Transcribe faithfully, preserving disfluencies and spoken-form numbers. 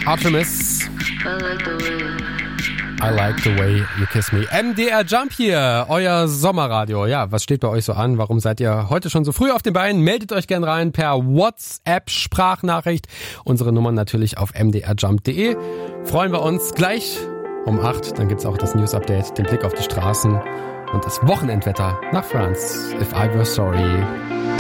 Artemis. I like the way you kiss me. M D R Jump hier, euer Sommerradio. Ja, was steht bei euch so an? Warum seid ihr heute schon so früh auf den Beinen? Meldet euch gerne rein per WhatsApp-Sprachnachricht. Unsere Nummer natürlich auf m d r jump punkt d e. Freuen wir uns gleich um acht. Dann gibt's auch das News-Update, den Blick auf die Straßen und das Wochenendwetter nach France. If I Were Sorry.